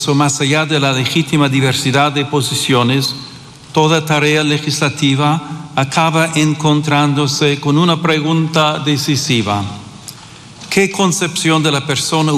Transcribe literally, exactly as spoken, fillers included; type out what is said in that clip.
eso, más allá de la legítima diversidad de posiciones, toda tarea legislativa acaba encontrándose con una pregunta decisiva. ¿Qué concepción de la persona